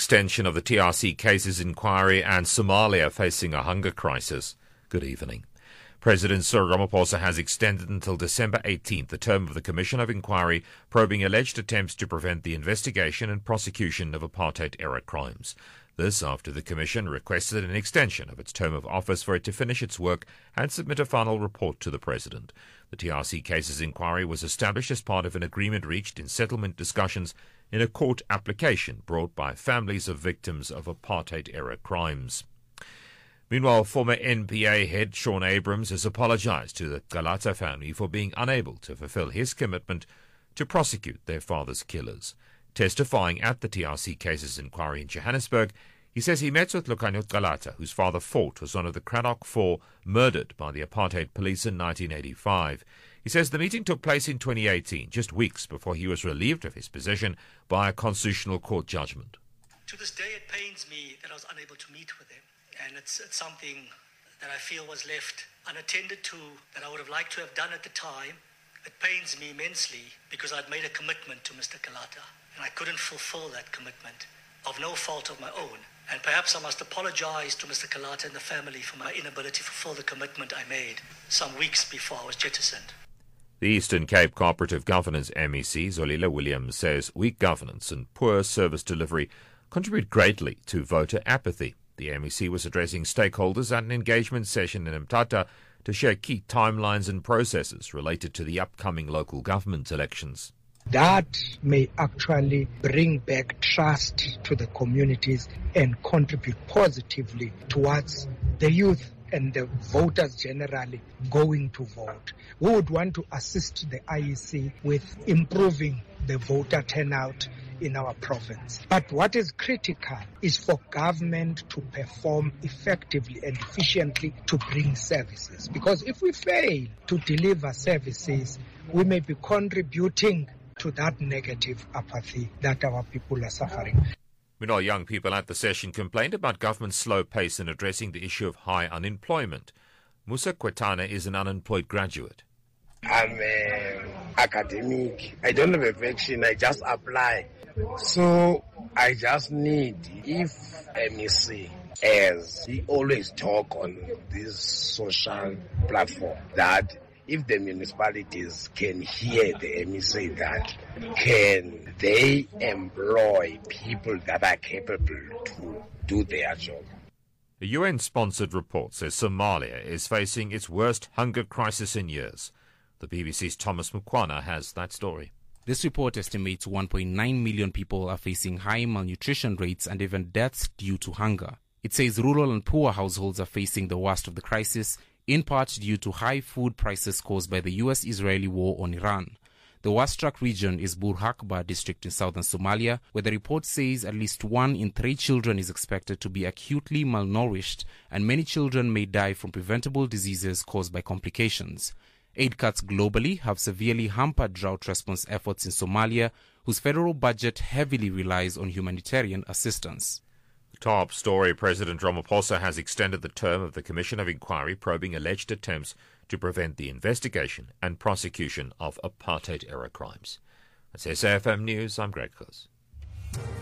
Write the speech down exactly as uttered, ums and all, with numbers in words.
extension of the T R C cases inquiry and Somalia facing a hunger crisis. Good evening. President Cyril Ramaphosa has extended until December eighteenth the term of the Commission of Inquiry probing alleged attempts to prevent the investigation and prosecution of apartheid-era crimes. This after the Commission requested an extension of its term of office for it to finish its work and submit a final report to the President. The T R C cases inquiry was established as part of an agreement reached in settlement discussions in a court application brought by families of victims of apartheid-era crimes. Meanwhile, former N P A head Shaun Abrahams has apologized to the Galata family for being unable to fulfill his commitment to prosecute their father's killers. Testifying at the T R C cases inquiry in Johannesburg, he says he met with Lukhanyo Galata, whose father fought as one of the Cradock Four murdered by the apartheid police in nineteen eighty-five. He says the meeting took place in twenty eighteen, just weeks before he was relieved of his position by a constitutional court judgment. To this day, it pains me that I was unable to meet with him. And it's, it's something that I feel was left unattended to, that I would have liked to have done at the time. It pains me immensely because I'd made a commitment to Mister Galata, and I couldn't fulfill that commitment of no fault of my own. And perhaps I must apologize to Mister Galata and the family for my inability to fulfill the commitment I made some weeks before I was jettisoned. The Eastern Cape Cooperative Governance M E C, Zolile Williams, says weak governance and poor service delivery contribute greatly to voter apathy. The M E C was addressing stakeholders at an engagement session in Mthatha to share key timelines and processes related to the upcoming local government elections. That may actually bring back trust to the communities and contribute positively towards the youth and the voters generally going to vote. We would want to assist the I E C with improving the voter turnout in our province. But what is critical is for government to perform effectively and efficiently to bring services. Because if we fail to deliver services, we may be contributing to that negative apathy that our people are suffering. Meanwhile, young people at the session complained about government's slow pace in addressing the issue of high unemployment. Musa Kwetana is an unemployed graduate. I'm an academic. I don't have a vaccine. I just apply. So I just need, if M E C, as he always talk on this social platform, that if the municipalities can hear the M E C, that can they employ people that are capable to do their job. A U N-sponsored report says Somalia is facing its worst hunger crisis in years. The B B C's Thomas Mukwana has that story. This report estimates one point nine million people are facing high malnutrition rates and even deaths due to hunger. It says rural and poor households are facing the worst of the crisis, in part due to high food prices caused by the U S-Israeli war on Iran. The worst-struck region is Burhakba district in southern Somalia, where the report says at least one in three children is expected to be acutely malnourished, and many children may die from preventable diseases caused by complications. Aid cuts globally have severely hampered drought response efforts in Somalia, whose federal budget heavily relies on humanitarian assistance. Top story: President Ramaphosa has extended the term of the Commission of Inquiry probing alleged attempts to prevent the investigation and prosecution of apartheid-era crimes. That's S A F M News. I'm Greg Close.